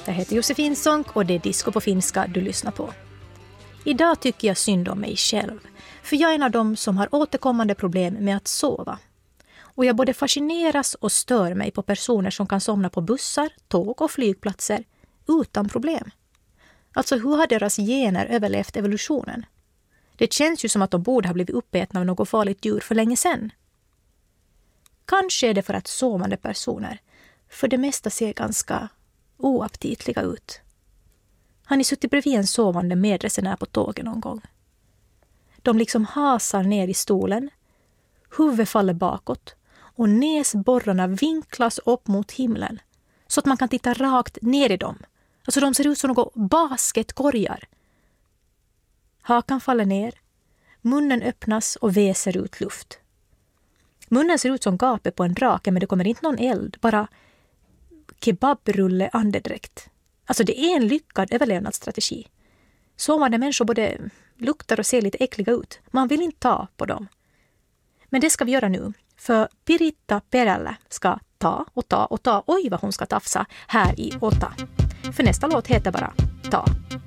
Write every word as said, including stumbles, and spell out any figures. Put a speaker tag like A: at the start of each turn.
A: Jag heter Josefin Sonck och det är Disco på finska du lyssnar på. Idag tycker jag synd om mig själv. För jag är en av dem som har återkommande problem med att sova. Och jag både fascineras och stör mig på personer som kan somna på bussar, tåg och flygplatser utan problem. Alltså hur har deras gener överlevt evolutionen? Det känns ju som att de borde ha blivit uppätna av något farligt djur för länge sedan. Kanske är det för att sovande personer för det mesta ser ganska oaptitliga ut. Har ni suttit bredvid en sovande medresenär på tåget någon gång? De liksom hasar ner i stolen, huvudet faller bakåt och näsborrarna vinklas upp mot himlen så att man kan titta rakt ner i dem. Alltså de ser ut som några basketkorgar. Hakan faller ner, munnen öppnas och väser ut luft. Munnen ser ut som gapet på en drake, men det kommer inte någon eld, bara kebabrulle andedräkt. Alltså det är en lyckad överlevnadsstrategi. Sovande människor både luktar och ser lite äckliga ut. Man vill inte ta på dem. Men det ska vi göra nu. För Piritta Perälä ska ta och ta och ta. Oj vad hon ska tafsa här i Ota. För nästa låt heter bara Ta.